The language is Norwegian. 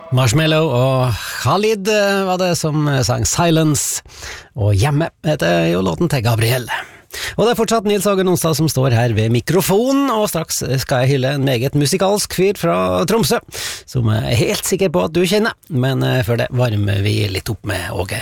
Marshmello og Khalid var det som sang Silence, og Hjemme heter jo låten til Gabriel. Og det er fortsatt Nils Hagen Onsdag som står her ved mikrofonen, og straks skal jeg hylle en meget musikalsk fyr fra Tromsø, som jeg er helt sikker på at du kjenner, men før det varmer vi litt opp med Åge